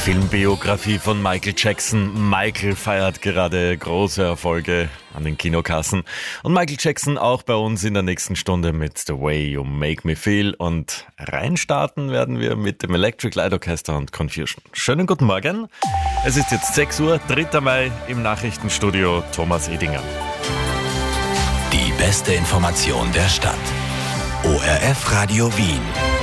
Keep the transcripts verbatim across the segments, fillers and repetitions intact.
Filmbiografie von Michael Jackson. Michael feiert gerade große Erfolge an den Kinokassen. Und Michael Jackson auch bei uns in der nächsten Stunde mit The Way You Make Me Feel. Und reinstarten werden wir mit dem Electric Light Orchestra und Confusion. Schönen guten Morgen. Es ist jetzt sechs Uhr, dritter Mai im Nachrichtenstudio Thomas Edinger. Die beste Information der Stadt. O R F Radio Wien.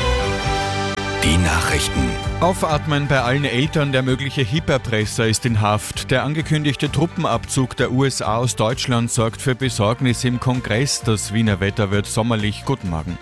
Die Nachrichten. Aufatmen bei allen Eltern. Der mögliche Hip-Erpresser ist in Haft. Der angekündigte Truppenabzug der U S A aus Deutschland sorgt für Besorgnis im Kongress. Das Wiener Wetter wird sommerlich. Guten Morgen.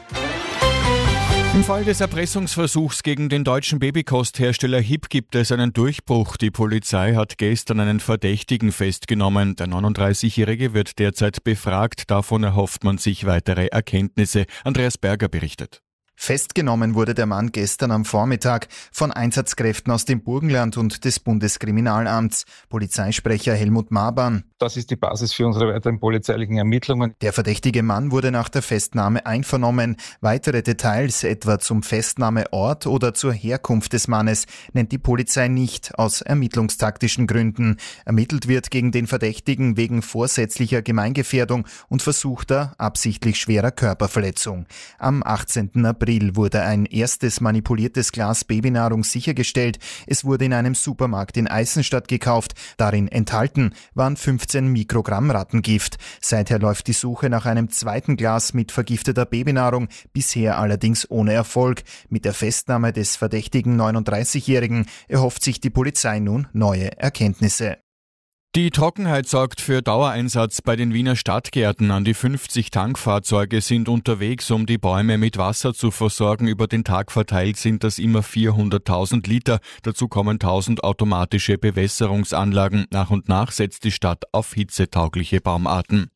Im Fall des Erpressungsversuchs gegen den deutschen Babykosthersteller Hip gibt es einen Durchbruch. Die Polizei hat gestern einen Verdächtigen festgenommen. Der neununddreißigjährige wird derzeit befragt. Davon erhofft man sich weitere Erkenntnisse. Andreas Berger berichtet. Festgenommen wurde der Mann gestern am Vormittag von Einsatzkräften aus dem Burgenland und des Bundeskriminalamts. Polizeisprecher Helmut Maban. Das ist die Basis für unsere weiteren polizeilichen Ermittlungen. Der verdächtige Mann wurde nach der Festnahme einvernommen. Weitere Details, etwa zum Festnahmeort oder zur Herkunft des Mannes, nennt die Polizei nicht, aus ermittlungstaktischen Gründen. Ermittelt wird gegen den Verdächtigen wegen vorsätzlicher Gemeingefährdung und versuchter, absichtlich schwerer Körperverletzung. Am achtzehnten April wurde ein erstes manipuliertes Glas Babynahrung sichergestellt. Es wurde in einem Supermarkt in Eisenstadt gekauft. Darin enthalten waren fünfzehn Mikrogramm Rattengift. Seither läuft die Suche nach einem zweiten Glas mit vergifteter Babynahrung, bisher allerdings ohne Erfolg. Mit der Festnahme des verdächtigen neununddreißigjährigen erhofft sich die Polizei nun neue Erkenntnisse. Die Trockenheit sorgt für Dauereinsatz bei den Wiener Stadtgärten. An die fünfzig Tankfahrzeuge sind unterwegs, um die Bäume mit Wasser zu versorgen. Über den Tag verteilt sind das immer vierhunderttausend Liter. Dazu kommen tausend automatische Bewässerungsanlagen. Nach und nach setzt die Stadt auf hitzetaugliche Baumarten.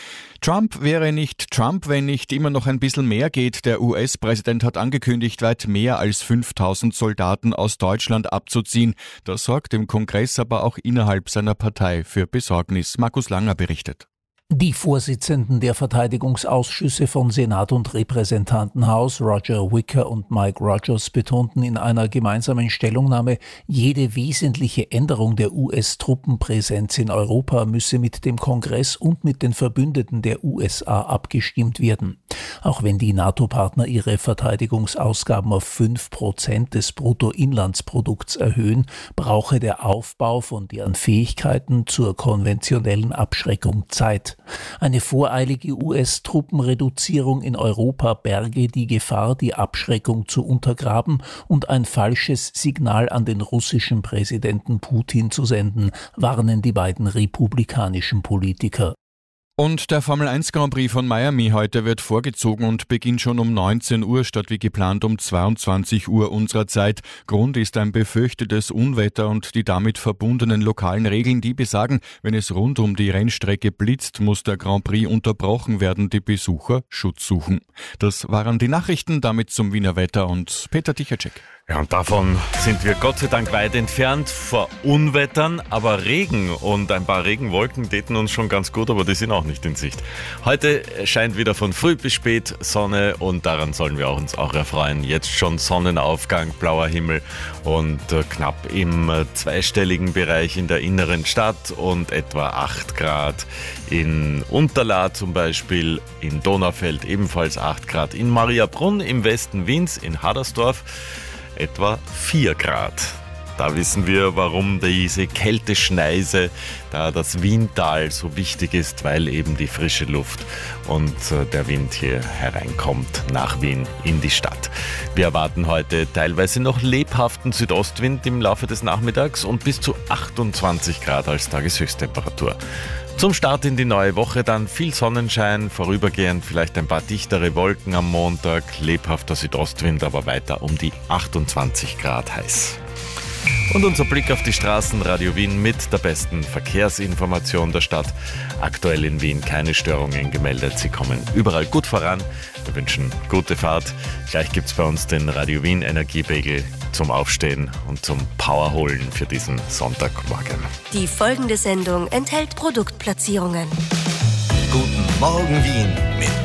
Trump wäre nicht Trump, wenn nicht immer noch ein bisschen mehr geht. Der U S-Präsident hat angekündigt, weit mehr als fünftausend Soldaten aus Deutschland abzuziehen. Das sorgt im Kongress, aber auch innerhalb seiner Partei für Besorgnis. Markus Langer berichtet. Die Vorsitzenden der Verteidigungsausschüsse von Senat und Repräsentantenhaus, Roger Wicker und Mike Rogers, betonten in einer gemeinsamen Stellungnahme, jede wesentliche Änderung der U S-Truppenpräsenz in Europa müsse mit dem Kongress und mit den Verbündeten der U S A abgestimmt werden. Auch wenn die NATO-Partner ihre Verteidigungsausgaben auf fünf Prozent des Bruttoinlandsprodukts erhöhen, brauche der Aufbau von deren Fähigkeiten zur konventionellen Abschreckung Zeit. Eine voreilige U S-Truppenreduzierung in Europa berge die Gefahr, die Abschreckung zu untergraben und ein falsches Signal an den russischen Präsidenten Putin zu senden, warnen die beiden republikanischen Politiker. Und der Formel eins Grand Prix von Miami heute wird vorgezogen und beginnt schon um neunzehn Uhr statt wie geplant um zweiundzwanzig Uhr unserer Zeit. Grund ist ein befürchtetes Unwetter und die damit verbundenen lokalen Regeln, die besagen, wenn es rund um die Rennstrecke blitzt, muss der Grand Prix unterbrochen werden, die Besucher Schutz suchen. Das waren die Nachrichten, damit zum Wiener Wetter und Peter Tichacek. Ja, und davon sind wir Gott sei Dank weit entfernt vor Unwettern, aber Regen und ein paar Regenwolken täten uns schon ganz gut, aber die sind auch nicht in Sicht. Heute scheint wieder von früh bis spät Sonne und daran sollen wir uns auch erfreuen. Jetzt schon Sonnenaufgang, blauer Himmel und äh, knapp im äh, zweistelligen Bereich in der inneren Stadt und etwa acht Grad in Unterlaa zum Beispiel, in Donaufeld ebenfalls acht Grad, in Mariabrunn im Westen Wiens, in Hadersdorf etwa vier Grad. Da wissen wir, warum diese Kälteschneise, da das Wiental so wichtig ist, weil eben die frische Luft und der Wind hier hereinkommt nach Wien in die Stadt. Wir erwarten heute teilweise noch lebhaften Südostwind im Laufe des Nachmittags und bis zu achtundzwanzig Grad als Tageshöchsttemperatur. Zum Start in die neue Woche dann viel Sonnenschein, vorübergehend vielleicht ein paar dichtere Wolken am Montag, lebhafter Südostwind, aber weiter um die achtundzwanzig Grad heiß. Und unser Blick auf die Straßen, Radio Wien mit der besten Verkehrsinformation der Stadt. Aktuell in Wien keine Störungen gemeldet. Sie kommen überall gut voran. Wir wünschen gute Fahrt. Gleich gibt es bei uns den Radio Wien Energiepegel zum Aufstehen und zum Powerholen für diesen Sonntagmorgen. Die folgende Sendung enthält Produktplatzierungen. Guten Morgen Wien mit